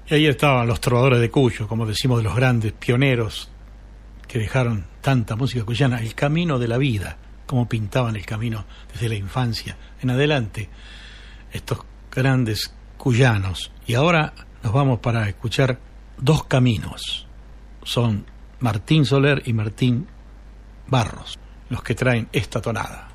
Y ahí estaban los trovadores de Cuyo, como decimos, de los grandes pioneros que dejaron tanta música cuyana, el camino de la vida, cómo pintaban el camino desde la infancia en adelante, estos grandes cuyanos. Y ahora nos vamos para escuchar dos caminos. Son Martín Soler y Martín Barros los que traen esta tonada.